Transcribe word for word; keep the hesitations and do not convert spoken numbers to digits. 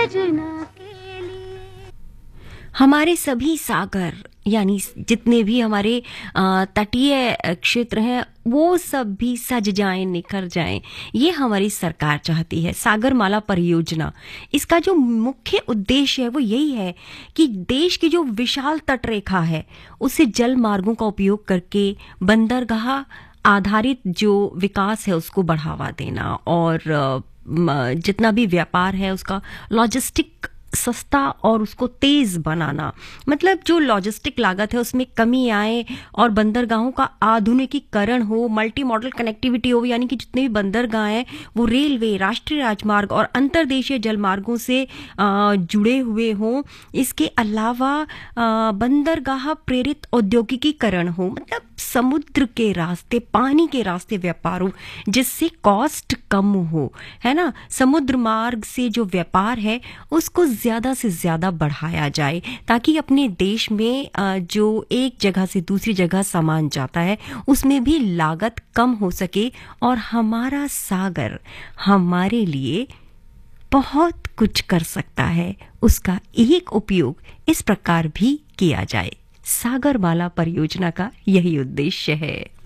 योजना के लिए। हमारे सभी सागर यानी जितने भी हमारे अ, तटीय क्षेत्र हैं वो सब भी सज जाएं, निखर जाएं, ये हमारी सरकार चाहती है। सागरमाला परियोजना, इसका जो मुख्य उद्देश्य है वो यही है कि देश की जो विशाल तटरेखा है उसे जल मार्गों का उपयोग करके बंदरगाह आधारित जो विकास है उसको बढ़ावा देना और अ, म, जितना भी व्यापार है उसका लॉजिस्टिक सस्ता और उसको तेज बनाना। मतलब जो लॉजिस्टिक लागत है उसमें कमी आए और बंदरगाहों का आधुनिकीकरण हो, मल्टी मॉडल कनेक्टिविटी हो, यानी कि जितने भी बंदरगाह हैं वो रेलवे, राष्ट्रीय राजमार्ग और अंतर्देशीय जलमार्गों से आ, जुड़े हुए हों। इसके अलावा आ, बंदरगाह प्रेरित औद्योगिकीकरण हो, मतलब समुद्र के रास्ते, पानी के रास्ते व्यापार हो जिससे कॉस्ट कम हो, है ना। समुद्र मार्ग से जो व्यापार है उसको ज्यादा से ज्यादा बढ़ाया जाए ताकि अपने देश में जो एक जगह से दूसरी जगह सामान जाता है उसमें भी लागत कम हो सके और हमारा सागर हमारे लिए बहुत कुछ कर सकता है, उसका एक उपयोग इस प्रकार भी किया जाए। सागरमाला परियोजना का यही उद्देश्य है।